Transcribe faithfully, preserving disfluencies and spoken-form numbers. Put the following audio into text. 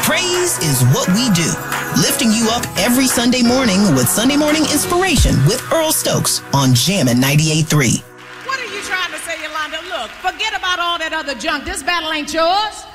Praise is what we do, lifting you up every Sunday morning with Sunday Morning Inspiration with Earl Stokes on Jammin' ninety-eight point three. What are you trying to say, Yolanda? Look, forget about all that other junk. This battle ain't yours.